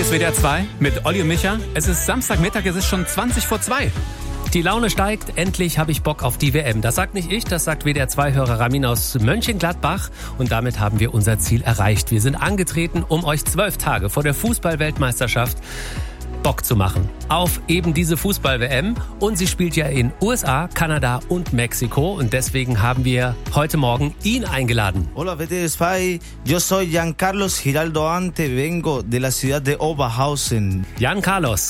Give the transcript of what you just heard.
Hier ist WDR 2 mit Olli und Micha. Es ist Samstagmittag, es ist schon 20 vor 2. Die Laune steigt, endlich habe ich Bock auf die WM. Das sagt nicht ich, das sagt WDR 2-Hörer Ramin aus Mönchengladbach. Und damit haben wir unser Ziel erreicht. Wir sind angetreten, um euch 12 Tage vor der Fußball-Weltmeisterschaft Bock zu machen auf eben diese Fußball-WM. Und sie spielt ja in USA, Kanada und Mexiko. Und deswegen haben wir heute Morgen ihn eingeladen. Hola WDR 2, yo soy Giancarlos Giraldo Ante, vengo de la ciudad de Oberhausen. Jan Carlos,